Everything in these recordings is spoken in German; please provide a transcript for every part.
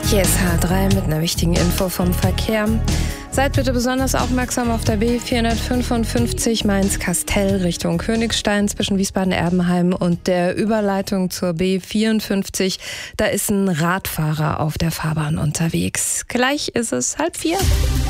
Hier ist H3 mit einer wichtigen Info vom Verkehr. Seid bitte besonders aufmerksam auf der B455 Mainz-Kastell Richtung Königstein zwischen Wiesbaden-Erbenheim und der Überleitung zur B54. Da ist ein Radfahrer auf der Fahrbahn unterwegs. Gleich ist es 3:30.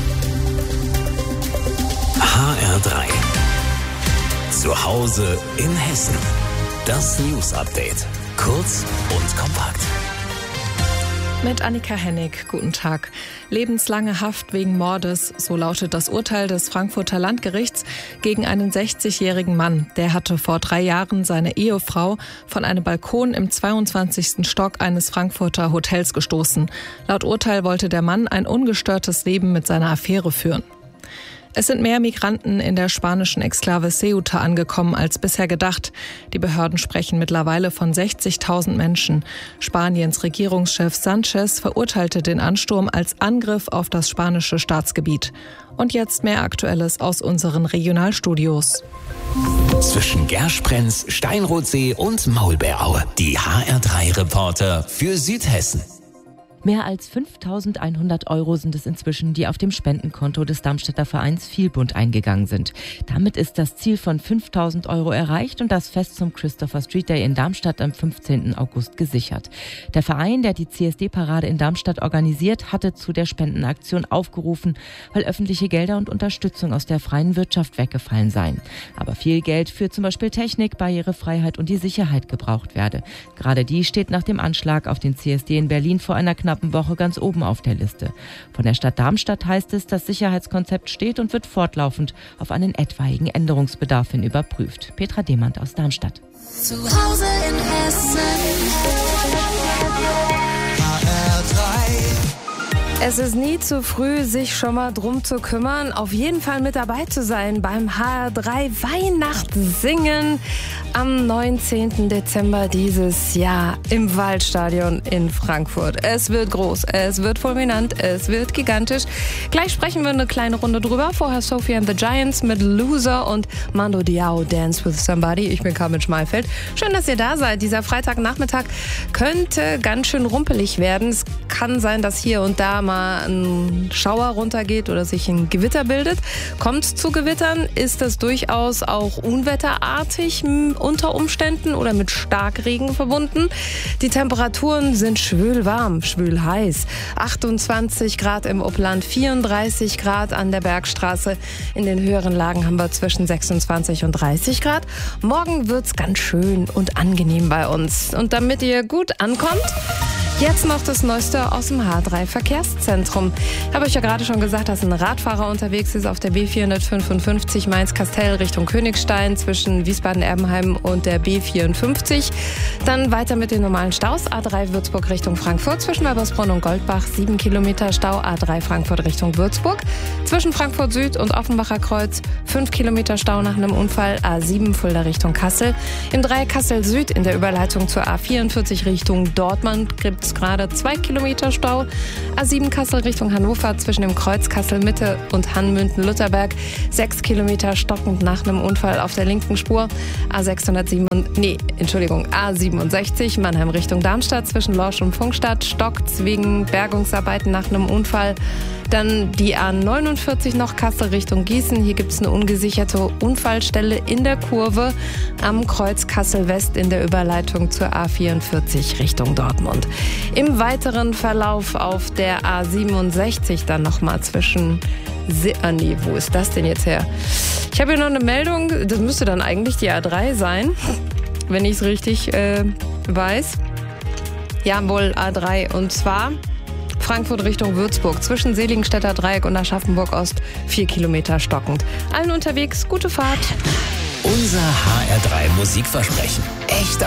HR3 zu Hause in Hessen. Das News Update. Kurz und kompakt. Mit Annika Hennig, guten Tag. Lebenslange Haft wegen Mordes, so lautet das Urteil des Frankfurter Landgerichts gegen einen 60-jährigen Mann. Der hatte vor 3 Jahren seine Ehefrau von einem Balkon im 22. Stock eines Frankfurter Hotels gestoßen. Laut Urteil wollte der Mann ein ungestörtes Leben mit seiner Affäre führen. Es sind mehr Migranten in der spanischen Exklave Ceuta angekommen als bisher gedacht. Die Behörden sprechen mittlerweile von 60.000 Menschen. Spaniens Regierungschef Sanchez verurteilte den Ansturm als Angriff auf das spanische Staatsgebiet. Und jetzt mehr Aktuelles aus unseren Regionalstudios. Zwischen Gersprenz, Steinrotsee und Maulbeeraue. Die HR3-Reporter für Südhessen. Mehr als 5.100 € sind es inzwischen, die auf dem Spendenkonto des Darmstädter Vereins Vielbund eingegangen sind. Damit ist das Ziel von 5.000 € erreicht und das Fest zum Christopher Street Day in Darmstadt am 15. August gesichert. Der Verein, der die CSD-Parade in Darmstadt organisiert, hatte zu der Spendenaktion aufgerufen, weil öffentliche Gelder und Unterstützung aus der freien Wirtschaft weggefallen seien. Aber viel Geld für zum Beispiel Technik, Barrierefreiheit und die Sicherheit gebraucht werde. Gerade die steht nach dem Anschlag auf den CSD in Berlin vor einer knappen Woche ganz oben auf der Liste. Von der Stadt Darmstadt heißt es, das Sicherheitskonzept steht und wird fortlaufend auf einen etwaigen Änderungsbedarf hin überprüft. Petra Demand aus Darmstadt. Zu Hause in Hessen. Es ist nie zu früh, sich schon mal drum zu kümmern, auf jeden Fall mit dabei zu sein beim HR3 Weihnachtssingen am 19. Dezember dieses Jahr im Waldstadion in Frankfurt. Es wird groß, es wird fulminant, es wird gigantisch. Gleich sprechen wir eine kleine Runde drüber. Vorher Sophie and the Giants mit Loser und Mando Diao Dance with Somebody. Ich bin Carmen Schmalfeld. Schön, dass ihr da seid. Dieser Freitagnachmittag könnte ganz schön rumpelig werden. Es kann sein, dass hier und da mal ein Schauer runtergeht oder sich ein Gewitter bildet. Kommt es zu Gewittern, ist das durchaus auch unwetterartig unter Umständen oder mit Starkregen verbunden. Die Temperaturen sind schwülwarm, schwülheiß. 28 Grad im Upland, 34 Grad an der Bergstraße. In den höheren Lagen haben wir zwischen 26 und 30 Grad. Morgen wird's ganz schön und angenehm bei uns. Und damit ihr gut ankommt, jetzt noch das Neueste aus dem H3 Verkehrszentrum. Ich habe euch ja gerade schon gesagt, dass ein Radfahrer unterwegs ist auf der B455 Mainz-Kastell Richtung Königstein zwischen Wiesbaden-Erbenheim und der B54. Dann weiter mit den normalen Staus. A3 Würzburg Richtung Frankfurt zwischen Weibersbrunn und Goldbach 7 Kilometer Stau. A3 Frankfurt Richtung Würzburg zwischen Frankfurt Süd und Offenbacher Kreuz 5 Kilometer Stau nach einem Unfall. A7 Fulda Richtung Kassel. Im Dreieck Kassel Süd in der Überleitung zur A44 Richtung Dortmund gibt es gerade 2 Kilometer Stau. A7 Kassel Richtung Hannover zwischen dem Kreuz Kassel Mitte und Hannmünden-Lutherberg 6 Kilometer stockend nach einem Unfall auf der linken Spur. A67 Mannheim Richtung Darmstadt zwischen Lorsch und Pfungstadt stockt wegen Bergungsarbeiten nach einem Unfall. Dann die A49 noch Kassel Richtung Gießen. Hier gibt es eine ungesicherte Unfallstelle in der Kurve am Kreuz Kassel West in der Überleitung zur A44 Richtung Dortmund. Im weiteren Verlauf auf der A67 dann nochmal zwischen... wo ist das denn jetzt her? Ich habe hier noch eine Meldung, das müsste dann eigentlich die A3 sein, wenn ich es richtig weiß. Jawohl, A3 und zwar... Frankfurt Richtung Würzburg zwischen Seligenstädter Dreieck und Aschaffenburg Ost 4 Kilometer stockend. Allen unterwegs, gute Fahrt. Unser HR3 Musikversprechen. Echter